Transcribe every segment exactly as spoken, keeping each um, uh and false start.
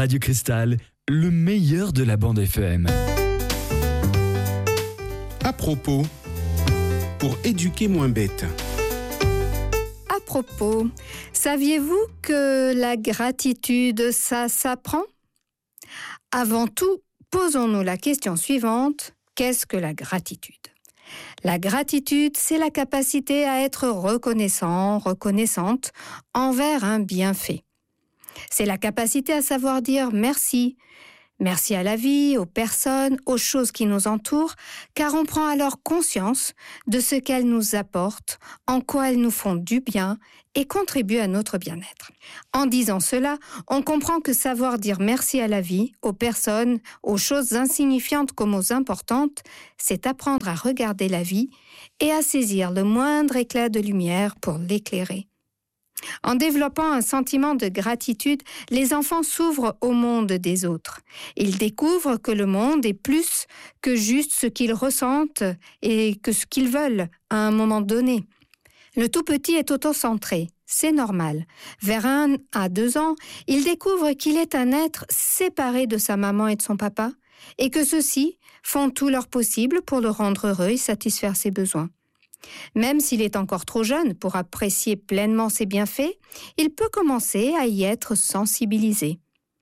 Radio Cristal, le meilleur de la bande F M. À propos, pour éduquer moins bête. À propos, saviez-vous que la gratitude, ça s'apprend ? Avant tout, posons-nous la question suivante. Qu'est-ce que la gratitude ? La gratitude, c'est la capacité à être reconnaissant, reconnaissante envers un bienfait. C'est la capacité à savoir dire merci. Merci à la vie, aux personnes, aux choses qui nous entourent, car on prend alors conscience de ce qu'elles nous apportent, en quoi elles nous font du bien et contribuent à notre bien-être. En disant cela, on comprend que savoir dire merci à la vie, aux personnes, aux choses insignifiantes comme aux importantes, c'est apprendre à regarder la vie et à saisir le moindre éclat de lumière pour l'éclairer. En développant un sentiment de gratitude, les enfants s'ouvrent au monde des autres. Ils découvrent que le monde est plus que juste ce qu'ils ressentent et que ce qu'ils veulent à un moment donné. Le tout petit est autocentré, c'est normal. Vers un à deux ans, il découvre qu'il est un être séparé de sa maman et de son papa et que ceux-ci font tout leur possible pour le rendre heureux et satisfaire ses besoins. Même s'il est encore trop jeune pour apprécier pleinement ses bienfaits, il peut commencer à y être sensibilisé.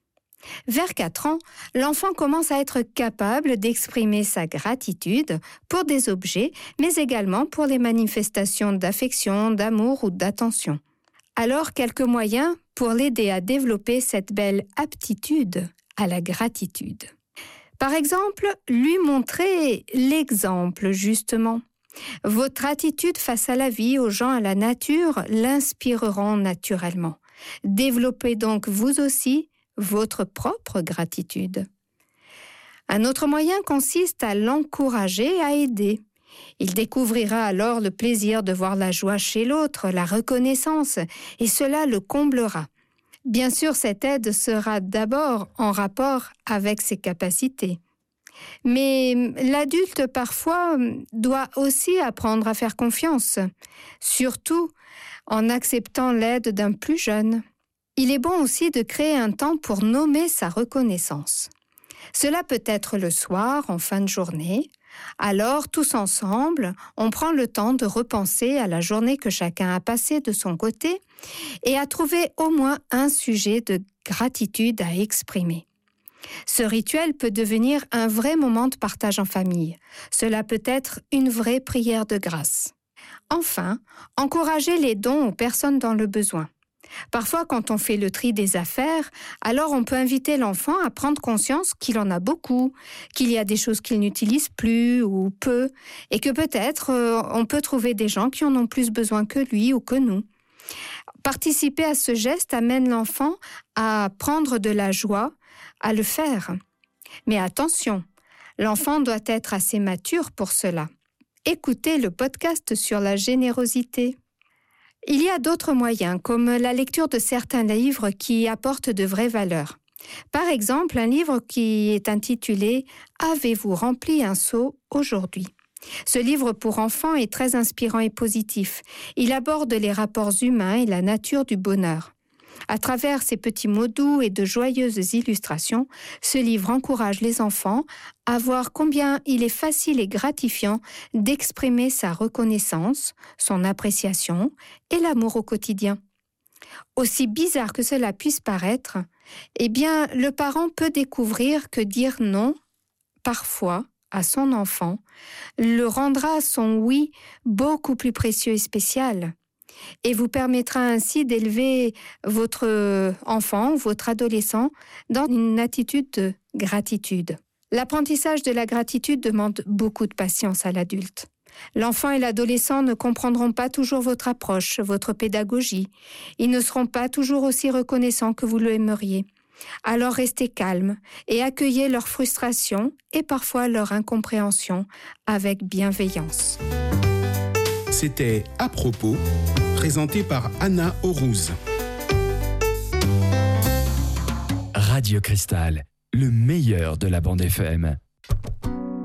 Vers quatre ans, l'enfant commence à être capable d'exprimer sa gratitude pour des objets, mais également pour les manifestations d'affection, d'amour ou d'attention. Alors, quelques moyens pour l'aider à développer cette belle aptitude à la gratitude. Par exemple, lui montrer l'exemple, justement. Votre attitude face à la vie, aux gens, à la nature, l'inspireront naturellement. Développez donc vous aussi votre propre gratitude. Un autre moyen consiste à l'encourager à aider. Il découvrira alors le plaisir de voir la joie chez l'autre, la reconnaissance, et cela le comblera. Bien sûr, cette aide sera d'abord en rapport avec ses capacités. Mais l'adulte, parfois, doit aussi apprendre à faire confiance, surtout en acceptant l'aide d'un plus jeune. Il est bon aussi de créer un temps pour nommer sa reconnaissance. Cela peut être le soir, en fin de journée. Alors, tous ensemble, on prend le temps de repenser à la journée que chacun a passée de son côté et à trouver au moins un sujet de gratitude à exprimer. Ce rituel peut devenir un vrai moment de partage en famille. Cela peut être une vraie prière de grâce. Enfin, encourager les dons aux personnes dans le besoin. Parfois, quand on fait le tri des affaires, alors on peut inviter l'enfant à prendre conscience qu'il en a beaucoup, qu'il y a des choses qu'il n'utilise plus ou peu, et que peut-être euh, on peut trouver des gens qui en ont plus besoin que lui ou que nous. Participer à ce geste amène l'enfant à prendre de la joie à le faire. Mais attention, l'enfant doit être assez mature pour cela. Écoutez le podcast sur la générosité. Il y a d'autres moyens, comme la lecture de certains livres qui apportent de vraies valeurs. Par exemple, un livre qui est intitulé « Avez-vous rempli un seau aujourd'hui ?» Ce livre pour enfants est très inspirant et positif. Il aborde les rapports humains et la nature du bonheur. À travers ces petits mots doux et de joyeuses illustrations, ce livre encourage les enfants à voir combien il est facile et gratifiant d'exprimer sa reconnaissance, son appréciation et l'amour au quotidien. Aussi bizarre que cela puisse paraître, eh bien, le parent peut découvrir que dire non, parfois, à son enfant, le rendra son oui beaucoup plus précieux et spécial. Et vous permettra ainsi d'élever votre enfant ou votre adolescent dans une attitude de gratitude. L'apprentissage de la gratitude demande beaucoup de patience à l'adulte. L'enfant et l'adolescent ne comprendront pas toujours votre approche, votre pédagogie. Ils ne seront pas toujours aussi reconnaissants que vous l'aimeriez. Alors restez calme et accueillez leur frustration et parfois leur incompréhension avec bienveillance. C'était À propos, présenté par Anna Aurouz. Radio Cristal, le meilleur de la bande F M.